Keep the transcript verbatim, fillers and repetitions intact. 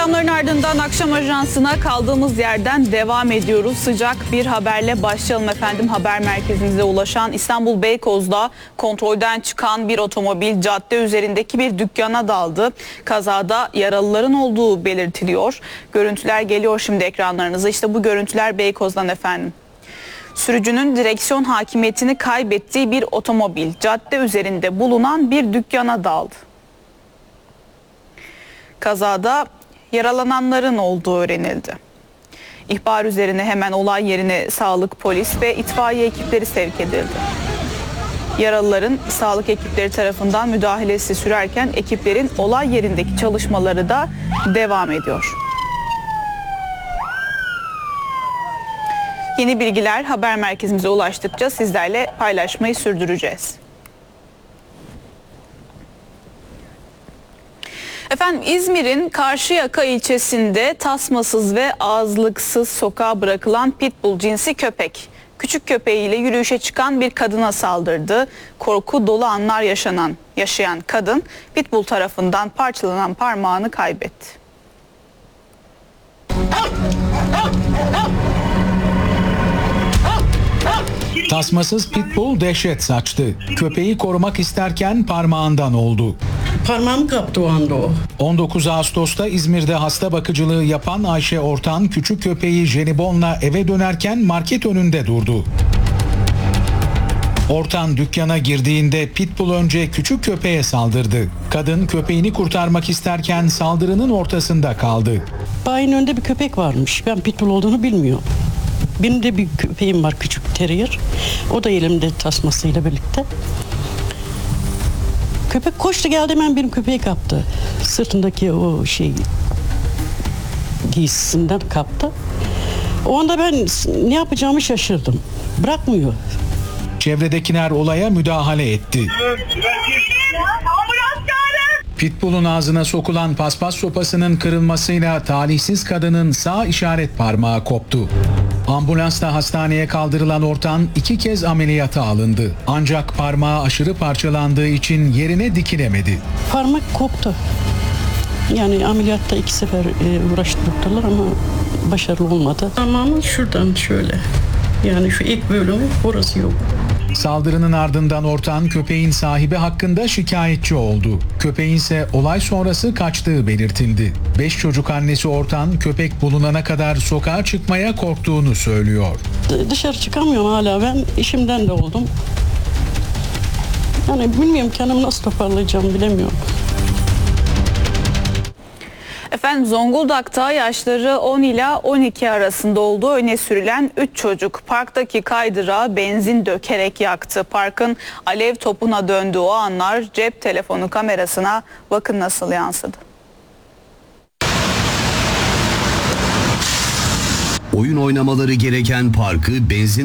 Reklamların ardından akşam ajansına kaldığımız yerden devam ediyoruz. Sıcak bir haberle başlayalım efendim. Haber merkezimize ulaşan İstanbul Beykoz'da kontrolden çıkan bir otomobil cadde üzerindeki bir dükkana daldı. Kazada yaralıların olduğu belirtiliyor. Görüntüler geliyor şimdi ekranlarınıza. İşte bu görüntüler Beykoz'dan efendim. Sürücünün direksiyon hakimiyetini kaybettiği bir otomobil cadde üzerinde bulunan bir dükkana daldı. Kazada yaralananların olduğu öğrenildi. İhbar üzerine hemen olay yerine sağlık, polis ve itfaiye ekipleri sevk edildi. Yaralıların sağlık ekipleri tarafından müdahalesi sürerken ekiplerin olay yerindeki çalışmaları da devam ediyor. Yeni bilgiler haber merkezimize ulaştıkça sizlerle paylaşmayı sürdüreceğiz. Efendim İzmir'in Karşıyaka ilçesinde tasmasız ve ağızlıksız sokağa bırakılan pitbull cinsi köpek, küçük köpeğiyle yürüyüşe çıkan bir kadına saldırdı. Korku dolu anlar yaşanan, yaşayan kadın pitbull tarafından parçalanan parmağını kaybetti. Tasmasız pitbull dehşet saçtı. Köpeği korumak isterken parmağından oldu. Parmağımı kaptı o anda o. on dokuz Ağustos'ta İzmir'de hasta bakıcılığı yapan Ayşe Ortan küçük köpeği Jelibon'la eve dönerken market önünde durdu. Ortan dükkana girdiğinde pitbull önce küçük köpeğe saldırdı. Kadın köpeğini kurtarmak isterken saldırının ortasında kaldı. Bayinin önünde bir köpek varmış. Ben pitbull olduğunu bilmiyorum. Benim de bir köpeğim var, küçük terrier. O da elimde tasmasıyla birlikte. Köpek koştu geldi, hemen benim köpeği kaptı. Sırtındaki o şey giysisinden kaptı. O anda ben ne yapacağımı şaşırdım. Bırakmıyor. Çevredekiler olaya müdahale etti. Pitbull'un ağzına sokulan paspas sopasının kırılmasıyla talihsiz kadının sağ işaret parmağı koptu. Ambulansla hastaneye kaldırılan Ortan iki kez ameliyata alındı. Ancak parmağı aşırı parçalandığı için yerine dikilemedi. Parmak koptu. Yani ameliyatta iki sefer e, uğraştı doktorlar ama başarılı olmadı. Parmağımın şuradan şöyle. Yani şu ilk bölümü, orası yok. Saldırının ardından Ortan köpeğin sahibi hakkında şikayetçi oldu. Köpeğin ise olay sonrası kaçtığı belirtildi. Beş çocuk annesi Ortan köpek bulunana kadar sokağa çıkmaya korktuğunu söylüyor. D- dışarı çıkamıyorum hala, ben işimden de oldum. Yani bilmiyorum, kendimi nasıl toparlayacağım bilemiyorum. Efendim Zonguldak'ta yaşları on ila on iki arasında olduğu öne sürülen üç çocuk parktaki kaydırağı benzin dökerek yaktı. Parkın alev topuna döndüğü o anlar cep telefonu kamerasına bakın nasıl yansıdı. Oyun oynamaları gereken parkı benzin